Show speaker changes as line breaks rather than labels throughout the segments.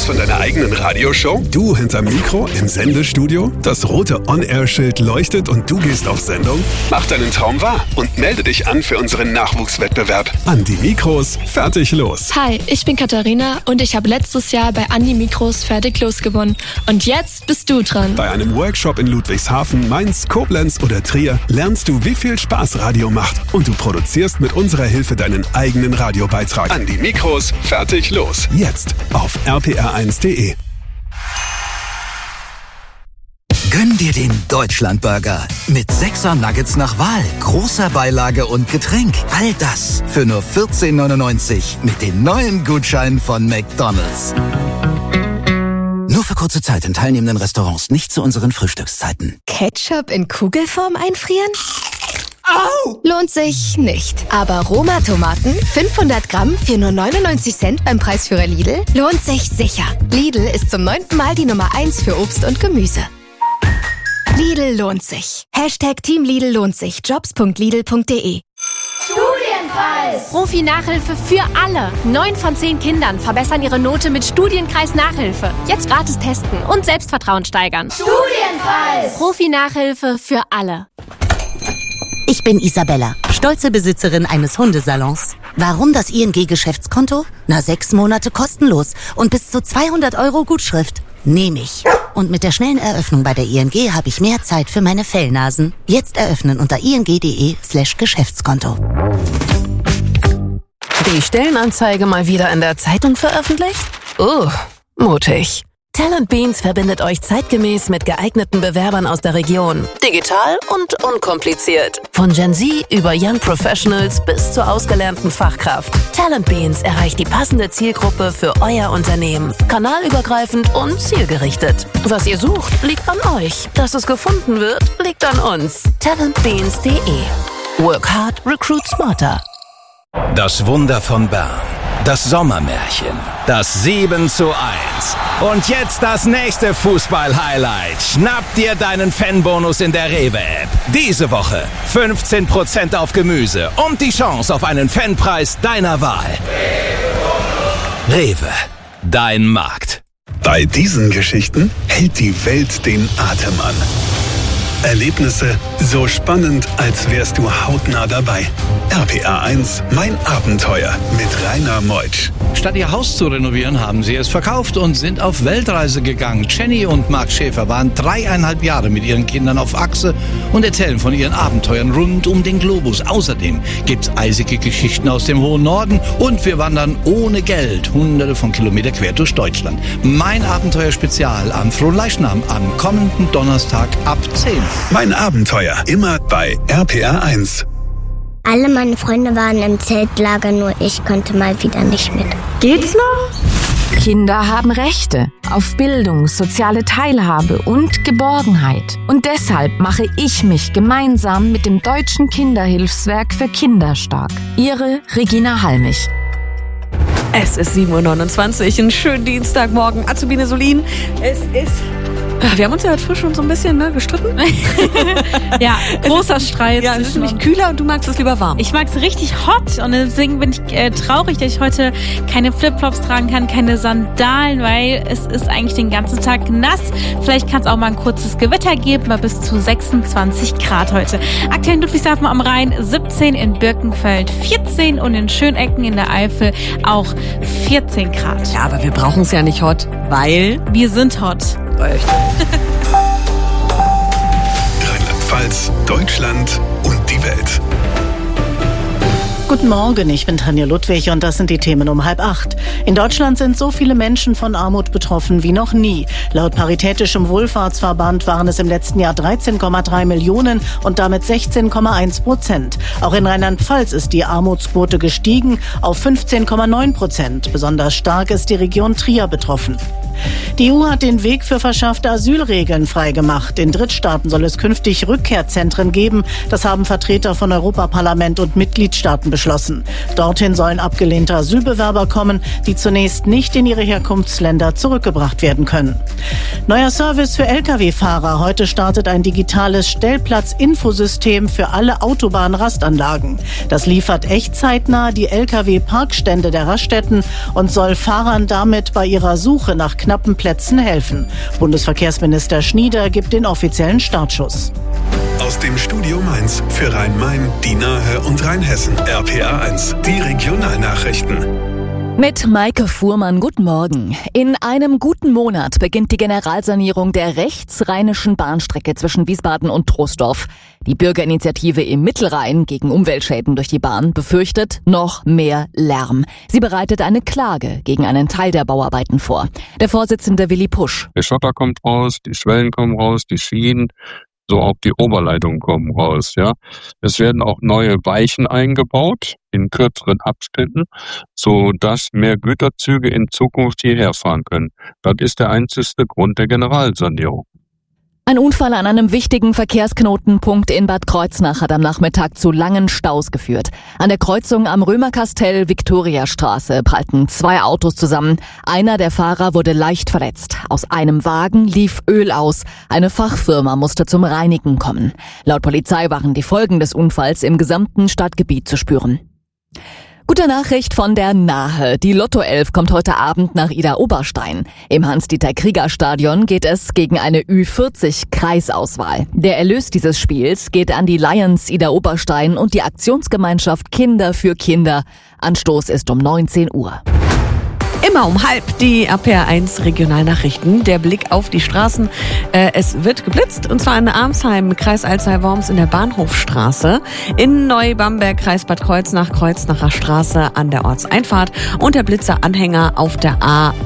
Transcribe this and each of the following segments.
Fotos von deiner eigenen Radioshow? Du hinterm Mikro im Sendestudio? Das rote On-Air-Schild leuchtet und du gehst auf Sendung? Mach deinen Traum wahr und melde dich an für unseren Nachwuchswettbewerb. An die Mikros, fertig, los.
Hi, ich bin Katharina und ich habe letztes Jahr bei An die Mikros fertig los gewonnen. Und jetzt bist du dran.
Bei einem Workshop in Ludwigshafen, Mainz, Koblenz oder Trier lernst du, wie viel Spaß Radio macht. Und du produzierst mit unserer Hilfe deinen eigenen Radiobeitrag. An die Mikros, fertig, los. Jetzt auf rpr1.de.
Gönn dir den Deutschlandburger mit 6er Nuggets nach Wahl, großer Beilage und Getränk. All das für nur 14,99 mit den neuen Gutscheinen von McDonald's. Nur für kurze Zeit in teilnehmenden Restaurants, nicht zu unseren Frühstückszeiten.
Ketchup in Kugelform einfrieren?
Au!
Lohnt sich nicht. Aber Roma-Tomaten, 500 Gramm für nur 99 Cent beim Preisführer Lidl, lohnt sich sicher. Lidl ist zum 9. Mal die Nummer 1 für Obst und Gemüse. Lidl lohnt sich. Hashtag Team Lidl lohnt sich. Jobs.lidl.de.
Studienkreis! Profi-Nachhilfe für alle. 9 von 10 Kindern verbessern ihre Note mit Studienkreis-Nachhilfe. Jetzt gratis testen und Selbstvertrauen steigern. Studienkreis! Profi-Nachhilfe für alle.
Ich bin Isabella, stolze Besitzerin eines Hundesalons. Warum das ING-Geschäftskonto? 6 Monate kostenlos und bis zu 200 € Gutschrift. Nehme ich. Und mit der schnellen Eröffnung bei der ING habe ich mehr Zeit für meine Fellnasen. Jetzt eröffnen unter ing.de/Geschäftskonto.
Die Stellenanzeige mal wieder in der Zeitung veröffentlicht? Mutig. Talent Beans verbindet euch zeitgemäß mit geeigneten Bewerbern aus der Region. Digital und unkompliziert. Von Gen Z über Young Professionals bis zur ausgelernten Fachkraft. Talent Beans erreicht die passende Zielgruppe für euer Unternehmen. Kanalübergreifend und zielgerichtet. Was ihr sucht, liegt an euch. Dass es gefunden wird, liegt an uns. talentbeans.de. Work hard, recruit smarter.
Das Wunder von Bern. Das Sommermärchen. Das 7:1. Und jetzt das nächste Fußball-Highlight. Schnapp dir deinen Fanbonus in der Rewe-App. Diese Woche 15% auf Gemüse und die Chance auf einen Fanpreis deiner Wahl. Rewe. Dein Markt.
Bei diesen Geschichten hält die Welt den Atem an. Erlebnisse so spannend, als wärst du hautnah dabei. RPR1, mein Abenteuer mit Rainer Meutsch.
Statt ihr Haus zu renovieren, haben sie es verkauft und sind auf Weltreise gegangen. Jenny und Marc Schäfer waren 3,5 Jahre mit ihren Kindern auf Achse und erzählen von ihren Abenteuern rund um den Globus. Außerdem gibt's eisige Geschichten aus dem hohen Norden und wir wandern ohne Geld hunderte von Kilometern quer durch Deutschland. Mein Abenteuer-Spezial am Fronleichnam am kommenden Donnerstag ab 10.
Mein Abenteuer, immer bei RPR1.
Alle meine Freunde waren im Zeltlager, nur ich konnte mal wieder nicht mit.
Geht's noch? Kinder haben Rechte auf Bildung, soziale Teilhabe und Geborgenheit. Und deshalb mache ich mich gemeinsam mit dem Deutschen Kinderhilfswerk für Kinder stark. Ihre Regina Halmich.
Es ist 7:29 Uhr, einen schönen Dienstagmorgen. Azubine Solin, es ist... Wir haben uns ja heute früh schon so ein bisschen gestritten.
Ja, großer Streit.
Ja, es ist nämlich kühler und du magst es lieber warm.
Ich mag es richtig hot und deswegen bin ich traurig, dass ich heute keine Flipflops tragen kann, keine Sandalen, weil es ist eigentlich den ganzen Tag nass. Vielleicht kann es auch mal ein kurzes Gewitter geben, bei bis zu 26 Grad heute. Aktuell in Ludwigshafen am Rhein 17, in Birkenfeld 14 und in Schönecken in der Eifel auch 14 Grad.
Ja, aber wir brauchen es ja nicht hot, weil...
Wir sind hot.
Echt?
Rheinland-Pfalz, Deutschland und die Welt.
Guten Morgen, ich bin Tanja Ludwig und das sind die Themen um 7:30. In Deutschland sind so viele Menschen von Armut betroffen wie noch nie. Laut Paritätischem Wohlfahrtsverband waren es im letzten Jahr 13,3 Millionen und damit 16,1%. Auch in Rheinland-Pfalz ist die Armutsquote gestiegen auf 15,9%. Besonders stark ist die Region Trier betroffen. Die EU hat den Weg für verschärfte Asylregeln freigemacht. In Drittstaaten soll es künftig Rückkehrzentren geben. Das haben Vertreter von Europaparlament und Mitgliedstaaten beschlossen. Dorthin sollen abgelehnte Asylbewerber kommen, die zunächst nicht in ihre Herkunftsländer zurückgebracht werden können. Neuer Service für Lkw-Fahrer. Heute startet ein digitales Stellplatz-Infosystem für alle Autobahnrastanlagen. Das liefert echtzeitnah die Lkw-Parkstände der Raststätten und soll Fahrern damit bei ihrer Suche nach knappen Plätzen helfen. Bundesverkehrsminister Schnieder gibt den offiziellen Startschuss.
Aus dem Studio Mainz für Rhein-Main, die Nahe und Rheinhessen. RPA 1, die Regionalnachrichten.
Mit Maike Fuhrmann, guten Morgen. In einem guten Monat beginnt die Generalsanierung der rechtsrheinischen Bahnstrecke zwischen Wiesbaden und Troisdorf. Die Bürgerinitiative im Mittelrhein gegen Umweltschäden durch die Bahn befürchtet noch mehr Lärm. Sie bereitet eine Klage gegen einen Teil der Bauarbeiten vor. Der Vorsitzende Willi Pusch.
Der Schotter kommt raus, die Schwellen kommen raus, die Schienen. So auch die Oberleitungen kommen raus, ja. Es werden auch neue Weichen eingebaut in kürzeren Abständen, so dass mehr Güterzüge in Zukunft hierher fahren können. Das ist der einzigste Grund der Generalsanierung.
Ein Unfall an einem wichtigen Verkehrsknotenpunkt in Bad Kreuznach hat am Nachmittag zu langen Staus geführt. An der Kreuzung am Römerkastell-Viktoriastraße prallten 2 Autos zusammen. Einer der Fahrer wurde leicht verletzt. Aus einem Wagen lief Öl aus. Eine Fachfirma musste zum Reinigen kommen. Laut Polizei waren die Folgen des Unfalls im gesamten Stadtgebiet zu spüren. Gute Nachricht von der Nahe. Die Lotto-11 kommt heute Abend nach Idar-Oberstein. Im Hans-Dieter-Krieger-Stadion geht es gegen eine Ü40-Kreisauswahl. Der Erlös dieses Spiels geht an die Lions Idar-Oberstein und die Aktionsgemeinschaft Kinder für Kinder. Anstoß ist um 19 Uhr.
Immer um 12:30 die RPA 1 Regionalnachrichten. Der Blick auf die Straßen. Es wird geblitzt, und zwar in Arnsheim, Kreis Alzey-Worms in der Bahnhofstraße, in Neubamberg, Kreis Bad Kreuznach, Kreuznacher Straße an der Ortseinfahrt und der Blitzeranhänger auf der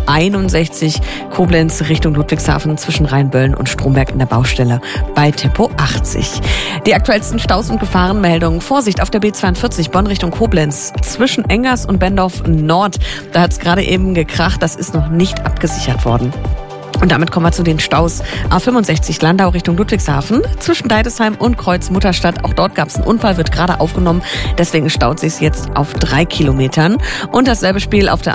A61 Koblenz Richtung Ludwigshafen zwischen Rheinböllen und Stromberg in der Baustelle bei Tempo 80. Die aktuellsten Staus und Gefahrenmeldungen. Vorsicht auf der B42 Bonn Richtung Koblenz zwischen Engers und Bendorf Nord. Da hat es gerade eben gekracht, das ist noch nicht abgesichert worden. Und damit kommen wir zu den Staus. A65 Landau Richtung Ludwigshafen zwischen Deidesheim und Kreuz-Mutterstadt. Auch dort gab es einen Unfall, wird gerade aufgenommen. Deswegen staut sich jetzt auf 3 Kilometern. Und dasselbe Spiel auf der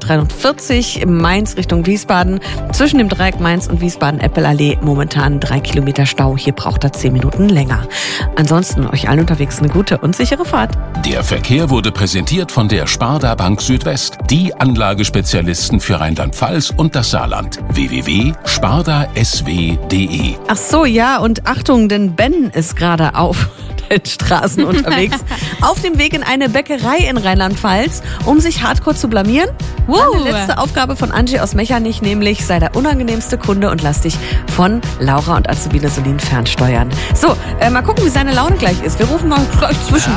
A643 Mainz Richtung Wiesbaden. Zwischen dem Dreieck Mainz und Wiesbaden-Eppelallee momentan 3 Kilometer Stau. Hier braucht er 10 Minuten länger. Ansonsten euch allen unterwegs eine gute und sichere Fahrt.
Der Verkehr wurde präsentiert von der Sparda Bank Südwest. Die Anlagespezialisten für Rheinland-Pfalz und das Saarland. www.spardasw.de.
Ach so, ja, und Achtung, denn Ben ist gerade auf den Straßen unterwegs. Auf dem Weg in eine Bäckerei in Rheinland-Pfalz, um sich hardcore zu blamieren. Eine letzte Aufgabe von Angie aus Mechernich, nämlich sei der unangenehmste Kunde und lass dich von Laura und Azubine Solin fernsteuern. So, mal gucken, wie seine Laune gleich ist. Wir rufen mal gleich zwischen.